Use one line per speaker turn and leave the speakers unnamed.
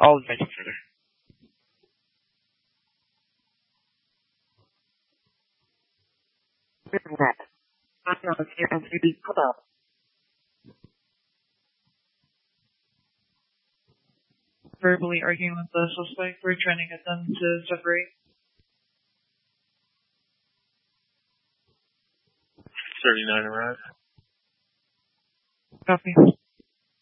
I'll advise you further.
Internet. Background here and 3D pop-up.
Verbally arguing with the suspect. We're trying to get them to separate.
39 arrive.
Copy.